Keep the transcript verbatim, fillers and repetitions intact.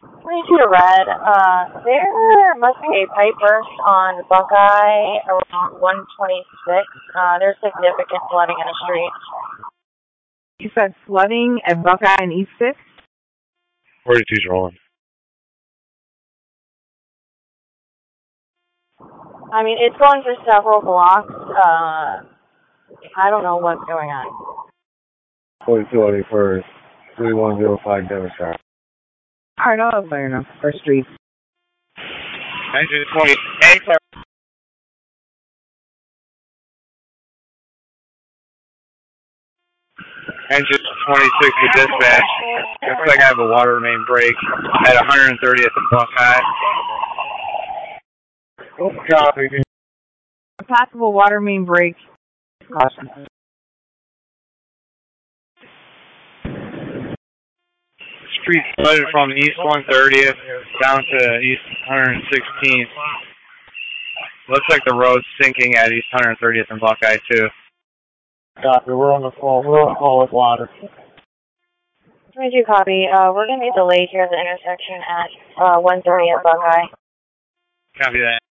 twenty-two red, uh, there must be a pipe burst on Buckeye around one twenty-six. Uh, there's significant flooding in the street. You said flooding at Buckeye and East fifth? forty-two's rolling. I mean, it's going for several blocks. Uh, I don't know what's going on. forty-two eighty-first, three one zero five Democrat. Alright, I'll clear enough. First Street. Engine twenty-eight. Engine twenty-six to dispatch. Looks like I have a water main break at one hundred thirtieth and Buckeye. Oh, copy. A possible water main break. Caution. Street flooded from east one thirtieth down to east one sixteenth. Looks like the road's sinking at east one thirtieth and Buckeye too. Copy, we're on the phone. We're on the phone with water. twenty-two copy. Uh, we're going to be delayed here at the intersection at uh, one thirty at Buckeye. Copy that.